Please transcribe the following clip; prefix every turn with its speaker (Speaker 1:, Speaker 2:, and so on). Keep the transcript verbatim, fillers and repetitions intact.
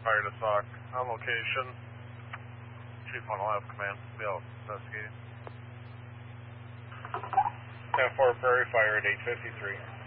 Speaker 1: Fire to SOC on location. Chief one will have command. Be out investigating. ten four Prairie Fire at eight fifty-three.